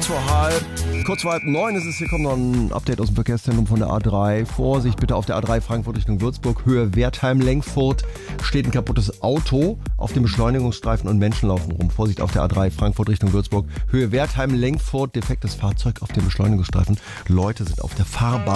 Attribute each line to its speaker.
Speaker 1: Kurz vor halb 9 ist es. Hier kommt noch ein Update aus dem Verkehrszentrum von der A3. Vorsicht bitte auf der A3 Frankfurt Richtung Würzburg. Höhe Wertheim-Lenkfurt steht ein kaputtes Auto auf dem Beschleunigungsstreifen und Menschen laufen rum. Vorsicht auf der A3 Frankfurt Richtung Würzburg. Höhe Wertheim-Lenkfurt, defektes Fahrzeug auf dem Beschleunigungsstreifen. Leute sind auf der Fahrbahn.